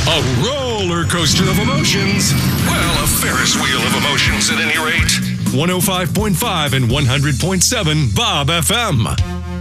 A roller coaster of emotions. Well, a Ferris wheel of emotions at any rate. 105.5 and 100.7 Bob FM.